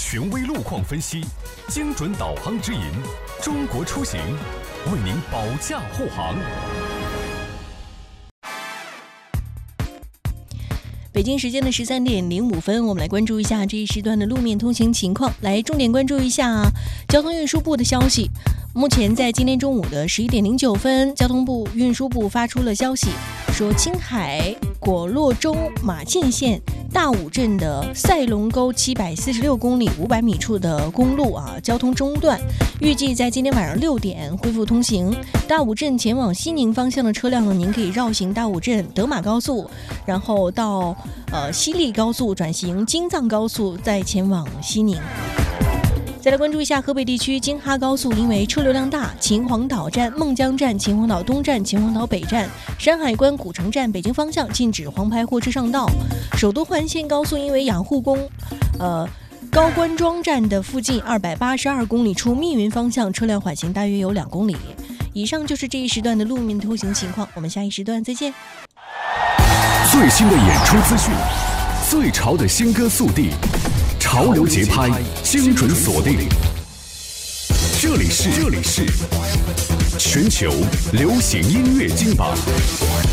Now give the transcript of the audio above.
权威路况分析，精准导航指引，中国出行为您保驾护航。 北京时间的13点05分，我们来关注一下这一时段的路面通行情况。来重点关注一下交通运输部的消息。目前在今天中午的11点09分，交通部运输部发出了消息，说青海果洛州马涧县大武镇的赛龙沟746公里500米处的公路交通中断，预计在今天晚上6点恢复通行。大武镇前往西宁方向的车辆呢，您可以绕行大武镇德马高速，然后到西丽高速转型京藏高速，再前往西宁。再来关注一下河北地区京哈高速，因为车流量大，秦皇岛站、孟江站、秦皇岛东站、秦皇岛北站、山海关古城站北京方向禁止黄牌货车上道。首都环线高速因为养护工高官庄站的附近282公里处密云方向车辆缓行大约有2公里。以上就是这一时段的路面通行情况，我们下一时段再见。 最新的演出资讯，最潮的新歌速递，潮流节拍，精准锁定。这里是全球流行音乐金榜。